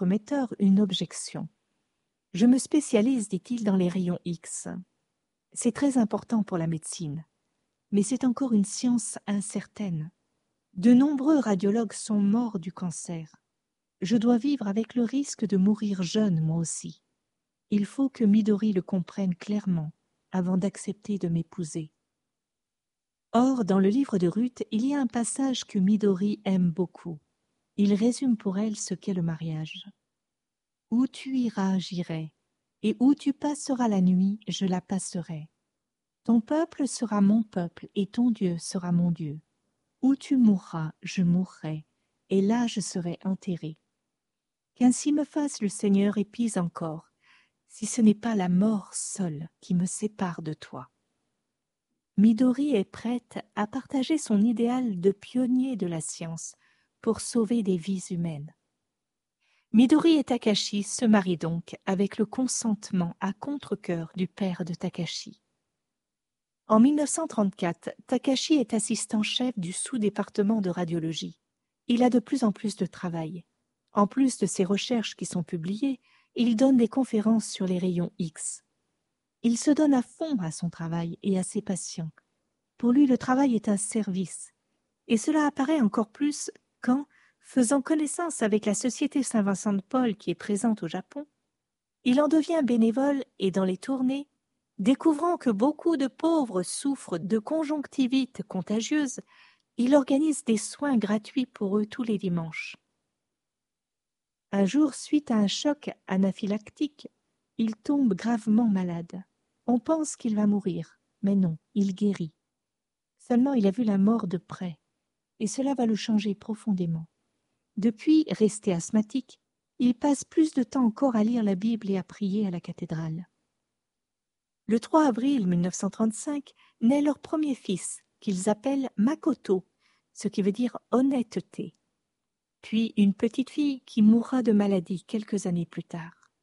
l'entremetteur une objection. « Je me spécialise, dit-il, dans les rayons X. C'est très important pour la médecine, mais c'est encore une science incertaine. De nombreux radiologues sont morts du cancer. Je dois vivre avec le risque de mourir jeune, moi aussi. Il faut que Midori le comprenne clairement avant d'accepter de m'épouser. » Or, dans le livre de Ruth, il y a un passage que Midori aime beaucoup. Il résume pour elle ce qu'est le mariage. « Où tu iras, j'irai, et où tu passeras la nuit, je la passerai. Ton peuple sera mon peuple, et ton Dieu sera mon Dieu. Où tu mourras, je mourrai, et là je serai enterré. Qu'ainsi me fasse le Seigneur et pis encore, si ce n'est pas la mort seule qui me sépare de toi. » Midori est prête à partager son idéal de pionnier de la science pour sauver des vies humaines. Midori et Takashi se marient donc avec le consentement à contre-cœur du père de Takashi. En 1934, Takashi est assistant-chef du sous-département de radiologie. Il a de plus en plus de travail. En plus de ses recherches qui sont publiées, il donne des conférences sur les rayons X. Il se donne à fond à son travail et à ses patients. Pour lui, le travail est un service. Et cela apparaît encore plus quand, faisant connaissance avec la Société Saint-Vincent de Paul qui est présente au Japon, il en devient bénévole et dans les tournées, découvrant que beaucoup de pauvres souffrent de conjonctivite contagieuse, il organise des soins gratuits pour eux tous les dimanches. Un jour, suite à un choc anaphylactique, il tombe gravement malade. On pense qu'il va mourir, mais non, il guérit. Seulement, il a vu la mort de près, et cela va le changer profondément. Depuis, resté asthmatique, il passe plus de temps encore à lire la Bible et à prier à la cathédrale. Le 3 avril 1935 naît leur premier fils, qu'ils appellent Makoto, ce qui veut dire honnêteté. Puis une petite fille qui mourra de maladie quelques années plus tard.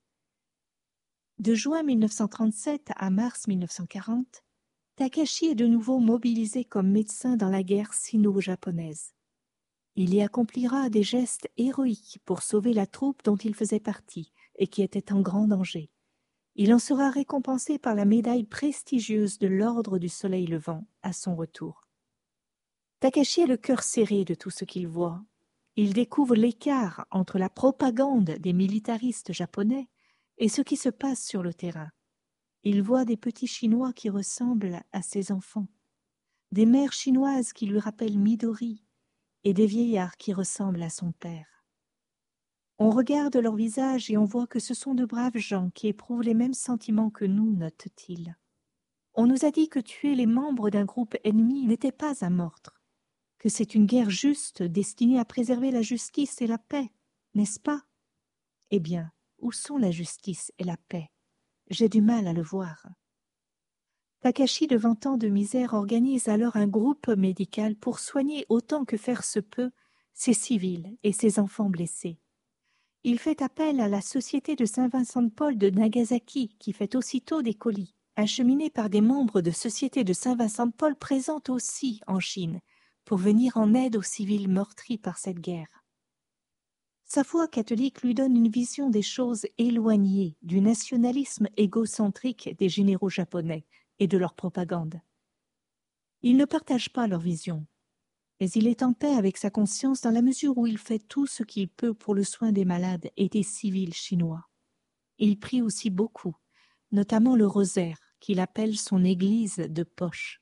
De juin 1937 à mars 1940, Takashi est de nouveau mobilisé comme médecin dans la guerre sino-japonaise. Il y accomplira des gestes héroïques pour sauver la troupe dont il faisait partie et qui était en grand danger. Il en sera récompensé par la médaille prestigieuse de l'Ordre du Soleil levant à son retour. Takashi a le cœur serré de tout ce qu'il voit. Il découvre l'écart entre la propagande des militaristes japonais et ce qui se passe sur le terrain. Il voit des petits Chinois qui ressemblent à ses enfants, des mères chinoises qui lui rappellent Midori et des vieillards qui ressemblent à son père. On regarde leurs visages et on voit que ce sont de braves gens qui éprouvent les mêmes sentiments que nous, note-t-il. On nous a dit que tuer les membres d'un groupe ennemi n'était pas un meurtre, que c'est une guerre juste destinée à préserver la justice et la paix, n'est-ce pas? Eh bien, où sont la justice et la paix? J'ai du mal à le voir. Takashi, devant tant de misère, organise alors un groupe médical pour soigner autant que faire se peut ses civils et ses enfants blessés. Il fait appel à la Société de Saint-Vincent de Paul de Nagasaki, qui fait aussitôt des colis, acheminés par des membres de Société de Saint-Vincent de Paul présentes aussi en Chine, pour venir en aide aux civils meurtris par cette guerre. Sa foi catholique lui donne une vision des choses éloignée du nationalisme égocentrique des généraux japonais et de leur propagande. Il ne partage pas leur vision, mais il est en paix avec sa conscience dans la mesure où il fait tout ce qu'il peut pour le soin des malades et des civils chinois. Il prie aussi beaucoup, notamment le rosaire, qu'il appelle son église de poche.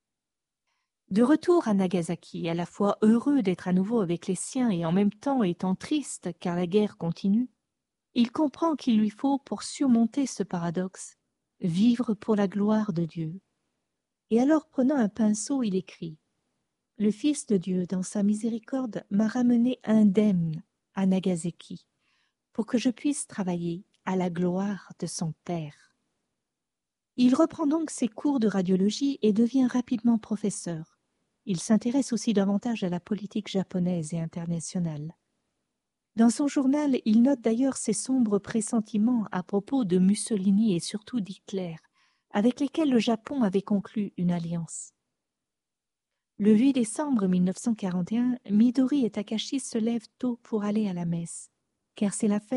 De retour à Nagasaki, à la fois heureux d'être à nouveau avec les siens et en même temps étant triste car la guerre continue, il comprend qu'il lui faut, pour surmonter ce paradoxe, vivre pour la gloire de Dieu. Et alors, prenant un pinceau, il écrit « Le Fils de Dieu, dans sa miséricorde, m'a ramené indemne à Nagasaki pour que je puisse travailler à la gloire de son Père. » Il reprend donc ses cours de radiologie et devient rapidement professeur. Il s'intéresse aussi davantage à la politique japonaise et internationale. Dans son journal, il note d'ailleurs ses sombres pressentiments à propos de Mussolini et surtout d'Hitler, avec lesquels le Japon avait conclu une alliance. Le 8 décembre 1941, Midori et Takashi se lèvent tôt pour aller à la messe, car c'est la fête